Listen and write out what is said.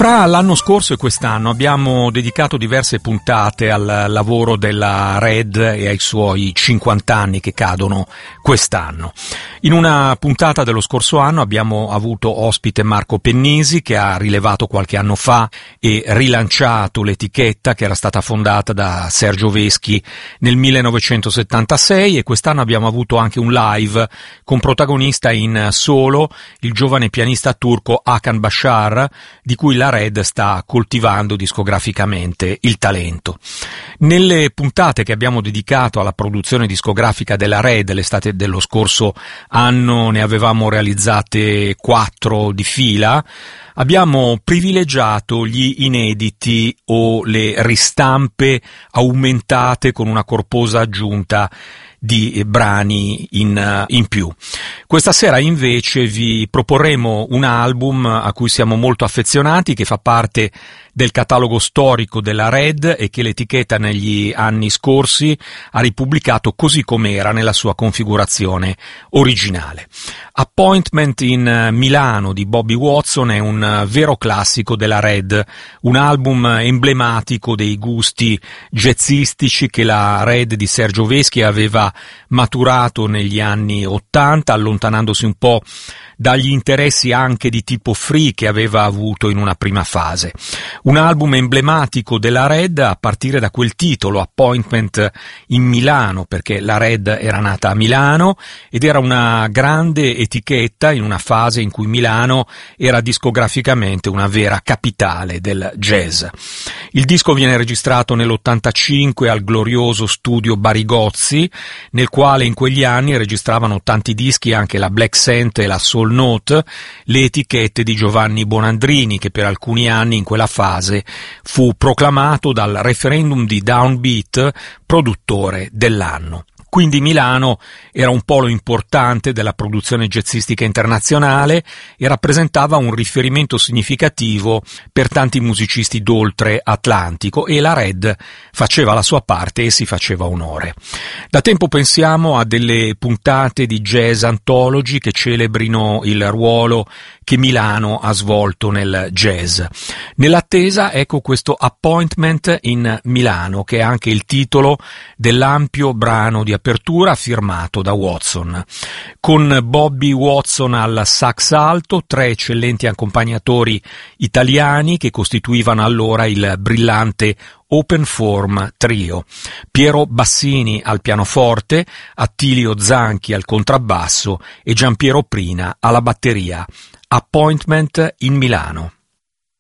Fra l'anno scorso e quest'anno abbiamo dedicato diverse puntate al lavoro della Red e ai suoi 50 anni che cadono quest'anno. In una puntata dello scorso anno abbiamo avuto ospite Marco Pennisi, che ha rilevato qualche anno fa e rilanciato l'etichetta che era stata fondata da Sergio Veschi nel 1976, e quest'anno abbiamo avuto anche un live con protagonista in solo il giovane pianista turco Hakan Bashar, di cui la Red sta coltivando discograficamente il talento. Nelle puntate che abbiamo dedicato alla produzione discografica della Red l'estate dello scorso anno ne avevamo realizzate 4 di fila. Abbiamo privilegiato gli inediti o le ristampe aumentate con una corposa aggiunta di brani in più. Questa sera invece vi proporremo un album a cui siamo molto affezionati, che fa parte del catalogo storico della Red e che l'etichetta negli anni scorsi ha ripubblicato così com'era nella sua configurazione originale. Appointment in Milano di Bobby Watson è un vero classico della Red, un album emblematico dei gusti jazzistici che la Red di Sergio Veschi aveva maturato negli anni '80, allontanandosi un po' dagli interessi anche di tipo free che aveva avuto in una prima fase. Un album emblematico della Red a partire da quel titolo, Appointment in Milano, perché la Red era nata a Milano ed era una grande etichetta in una fase in cui Milano era discograficamente una vera capitale del jazz. Il disco viene registrato nell'85 al glorioso studio Barigozzi, nel quale in quegli anni registravano tanti dischi anche la Black Scent e la Soul Note, le etichette di Giovanni Bonandrini, che per alcuni anni in quella fase fu proclamato dal referendum di Downbeat produttore dell'anno. Quindi Milano era un polo importante della produzione jazzistica internazionale e rappresentava un riferimento significativo per tanti musicisti d'oltre Atlantico, e la Red faceva la sua parte e si faceva onore. Da tempo pensiamo a delle puntate di Jazz Anthology che celebrino il ruolo che Milano ha svolto nel jazz. Nell'attesa, ecco questo Appointment in Milano, che è anche il titolo dell'ampio brano di apertura firmato da Watson. Con Bobby Watson al sax alto, 3 eccellenti accompagnatori italiani che costituivano allora il brillante Open Form Trio: Piero Bassini al pianoforte, Attilio Zanchi al contrabbasso e Giampiero Prina alla batteria. Appointment in Milano.